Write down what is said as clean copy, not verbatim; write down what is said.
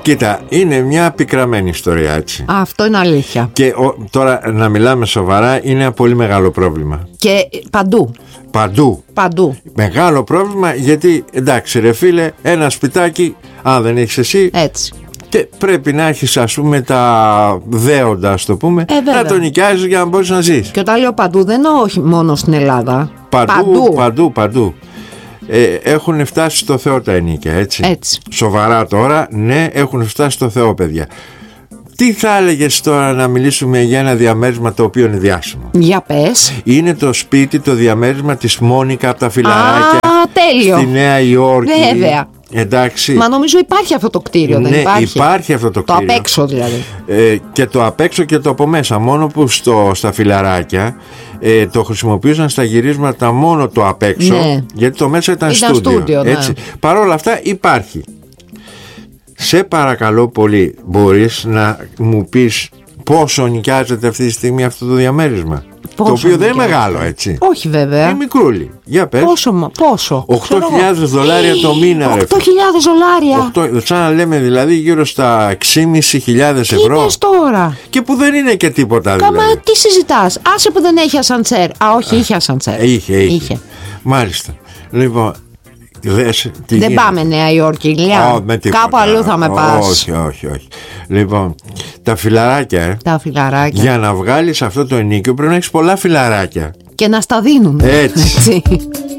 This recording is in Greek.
Κοίτα, είναι μια πικραμένη ιστορία, έτσι. Αυτό είναι αλήθεια. Και τώρα να μιλάμε σοβαρά, είναι ένα πολύ μεγάλο πρόβλημα. Και παντού. Παντού. Μεγάλο πρόβλημα, γιατί εντάξει ρε φίλε, ένα σπιτάκι, αν δεν έχεις εσύ, έτσι. Και πρέπει να έχεις, ας πούμε, τα δέοντα, ας το πούμε, να το νοικιάζεις για να μπορείς να ζεις. Και όταν λέω παντού, δεν εννοώ όχι μόνο στην Ελλάδα. Παντού. Έχουν φτάσει στο Θεό τα ενοίκια, έτσι. Σοβαρά τώρα, ναι, έχουν φτάσει στο Θεό, παιδιά. Τι θα έλεγες τώρα να μιλήσουμε για ένα διαμέρισμα το οποίο είναι διάσημο? Για πες. Είναι το σπίτι, το διαμέρισμα της Μόνικα από τα Φιλαράκια. Τέλειο. Στη Νέα Υόρκη. Βέβαια. Εντάξει. Μα νομίζω υπάρχει αυτό το κτίριο, δεν υπάρχει? Υπάρχει αυτό το κτίριο. Το απ' έξω δηλαδή. Και το απ' έξω και το από μέσα. Μόνο που στα Φιλαράκια το χρησιμοποιούσαν στα γυρίσματα μόνο το απ' έξω, ναι. Γιατί το μέσα ήταν στούντιο. Έτσι. Ναι. Παρ' όλα αυτά υπάρχει. Σε παρακαλώ πολύ, μπορείς να μου πεις πόσο νοικιάζεται αυτή τη στιγμή αυτό το διαμέρισμα? Το οποίο δεν είναι μεγάλο, έτσι. Όχι βέβαια. Είναι μικρούλι. Για πες. Πόσο? $8.000 το μήνα. $8.000. Σαν να λέμε δηλαδή γύρω στα 6.500 ευρώ. Τι πες τώρα? Και που δεν είναι και τίποτα δηλαδή. Καμά, τι συζητάς? Άσε που δεν έχει ασαντσέρ. Όχι, είχε ασαντσέρ. Είχε. Μάλιστα. Λοιπόν, δεν πάμε Νέα Υόρκη, Ηλιά. Κάπου αλλού θα με πας. Όχι. Λοιπόν, τα φιλαράκια. Για να βγάλεις αυτό το ενίκιο πρέπει να έχεις πολλά φιλαράκια. Και να στα δίνουν. Έτσι.